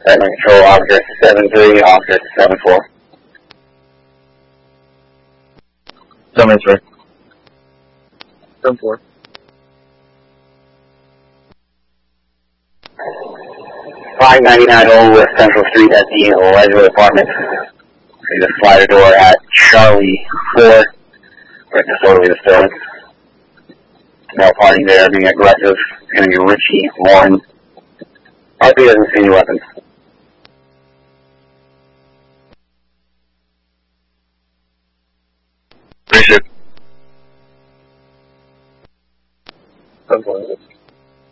Segment Control, Officer 7-3, Officer 7-4. 7-3. 7-4. 599 Old West Central Street at the Ledgwood Apartments. See the slider door at Charlie 4. Right disorderly disturbance. Male party there being aggressive. It's going to be Richie 1. RP doesn't see any weapons. Appreciate it.